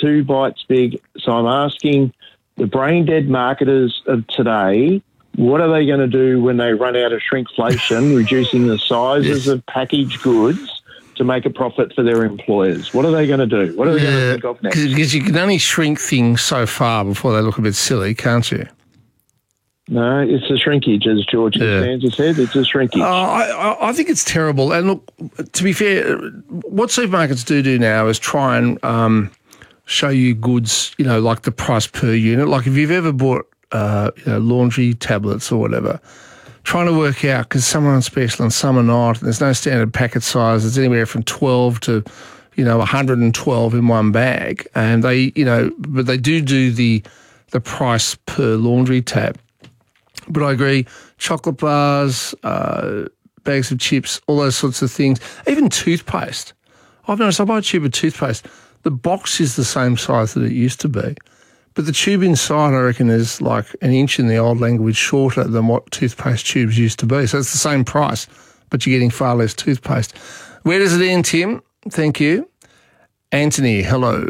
2 bites big. So I'm asking the brain-dead marketers of today, what are they going to do when they run out of shrinkflation, reducing the sizes of packaged goods to make a profit for their employers? What are they going to do? What are they going to think of next? Because you can only shrink things so far before they look a bit silly, can't you? No, it's a shrinkage, as George Costanza said. It's a shrinkage. I think it's terrible. And look, to be fair, what supermarkets do now is try and show you goods, like the price per unit. Like if you've ever bought laundry tablets or whatever, trying to work out, because some are on special and some are not, and there's no standard packet size. It's anywhere from 12 to 112 in one bag. And they, but they do the price per laundry tab. But I agree, chocolate bars, bags of chips, all those sorts of things, even toothpaste. I've noticed I buy a tube of toothpaste. The box is the same size that it used to be, but the tube inside, I reckon, is like an inch in the old language shorter than what toothpaste tubes used to be. So it's the same price, but you're getting far less toothpaste. Where does it end, Tim? Thank you. Anthony, hello.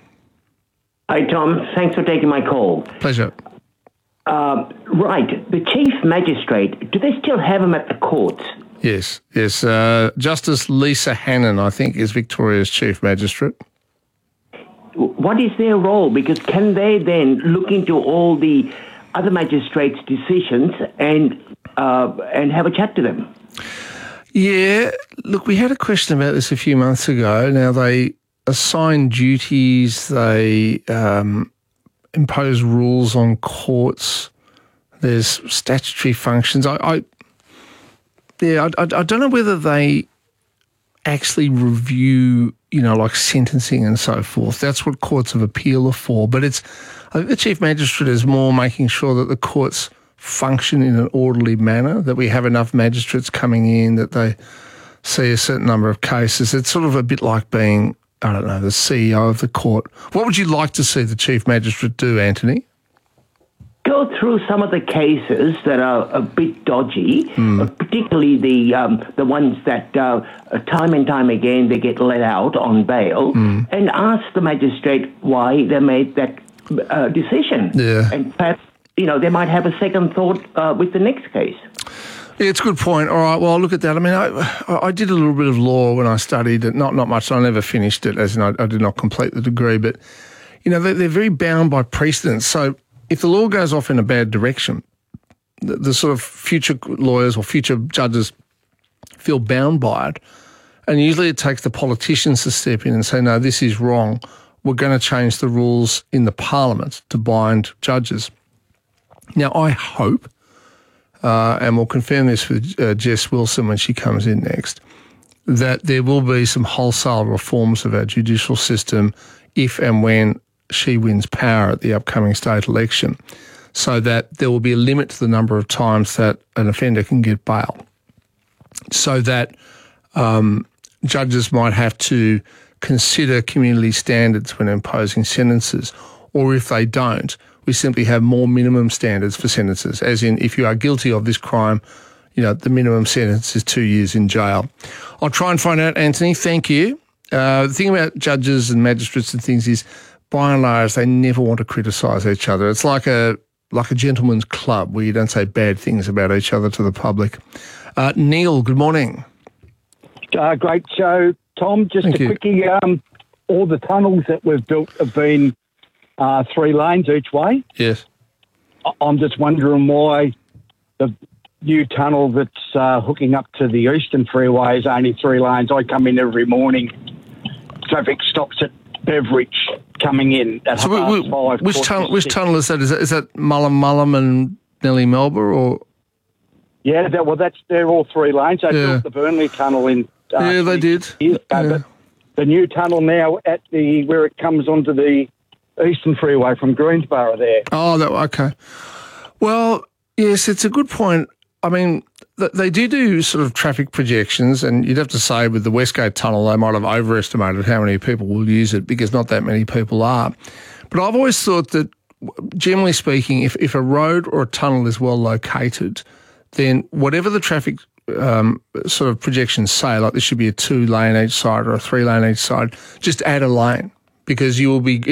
Hi, Tom. Thanks for taking my call. Pleasure. Right. The Chief Magistrate, do they still have him at the courts? Yes. Justice Lisa Hannon, I think, is Victoria's Chief Magistrate. What is their role? Because can they then look into all the other magistrates' decisions and have a chat to them? Yeah. Look, we had a question about this a few months ago. Now, they assign duties, they impose rules on courts. There's statutory functions. I don't know whether they actually review, like sentencing and so forth. That's what courts of appeal are for. But I think the Chief Magistrate is more making sure that the courts function in an orderly manner, that we have enough magistrates coming in, that they see a certain number of cases. It's sort of a bit like being, I don't know, the CEO of the court. What would you like to see the Chief Magistrate do, Anthony? Go through some of the cases that are a bit dodgy, particularly the ones that time and time again they get let out on bail, and ask the magistrate why they made that decision. Yeah. And perhaps, they might have a second thought with the next case. Yeah, it's a good point. All right, well, I'll look at that. I mean, I did a little bit of law when I studied it, not much. I never finished it, as in I did not complete the degree, but, they're very bound by precedents. So if the law goes off in a bad direction, the sort of future lawyers or future judges feel bound by it, and usually it takes the politicians to step in and say, no, this is wrong. We're going to change the rules in the parliament to bind judges. Now, I hope, and we'll confirm this with Jess Wilson when she comes in next, that there will be some wholesale reforms of our judicial system if and when she wins power at the upcoming state election, so that there will be a limit to the number of times that an offender can get bail, so that judges might have to consider community standards when imposing sentences, or if they don't, we simply have more minimum standards for sentences, as in if you are guilty of this crime, the minimum sentence is 2 years in jail. I'll try and find out, Anthony. Thank you. The thing about judges and magistrates and things is, by and large, they never want to criticise each other. It's like a gentleman's club where you don't say bad things about each other to the public. Neil, good morning. Great show, Tom. Just Thank a you. quickie. All the tunnels that we've built have been 3 lanes each way. Yes. I'm just wondering why the new tunnel that's hooking up to the Eastern Freeway is only 3 lanes. I come in every morning. Traffic stops at Beveridge coming in at So 5:30. which tunnel is that? Is that Mullum and Nellie Melba, or? Yeah, they're all 3 lanes. They built the Burnley Tunnel in. Yeah, they did. Years ago, but the new tunnel now at where it comes onto the Eastern Freeway from Greensborough there. Oh, okay. Well, yes, it's a good point. I mean, they do sort of traffic projections, and you'd have to say with the Westgate Tunnel, they might have overestimated how many people will use it, because not that many people are. But I've always thought that, generally speaking, if a road or a tunnel is well located, then whatever the traffic sort of projections say, like there should be a 2-lane each side or a 3-lane each side, just add a lane, because you will be